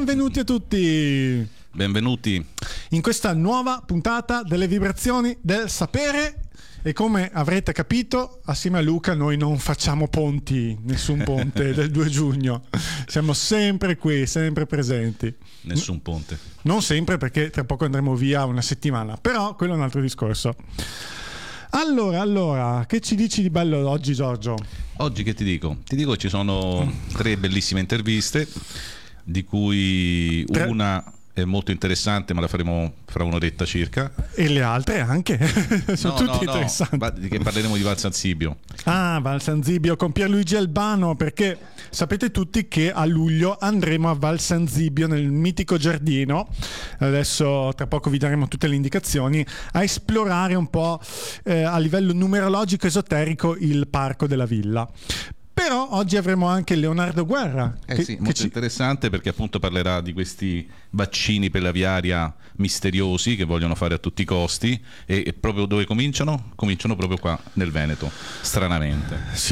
Benvenuti a tutti! Benvenuti In questa nuova puntata delle vibrazioni del sapere. E come avrete capito, assieme a Luca noi non facciamo ponti, nessun ponte del 2 giugno. Siamo sempre qui, sempre presenti. Nessun ponte. Non sempre, perché tra poco andremo via una settimana, però quello è un altro discorso. Allora, che ci dici di bello oggi, Giorgio? Oggi che ti dico? Ti dico che ci sono 3 bellissime interviste, di cui una è molto interessante, ma la faremo fra un'oretta circa. E le altre anche? Sono tutte interessanti. Che parleremo di Val San Zibio. Ah, Val San Zibio con Pierluigi Albano, perché sapete tutti che a luglio andremo a Val San Zibio nel mitico giardino. Adesso tra poco vi daremo tutte le indicazioni, a esplorare un po' a livello numerologico esoterico il parco della villa. Però oggi avremo anche Leonardo Guerra. Molto interessante, perché appunto parlerà di questi vaccini per la viaria misteriosi che vogliono fare a tutti i costi, e proprio dove cominciano? Cominciano proprio qua nel Veneto, stranamente.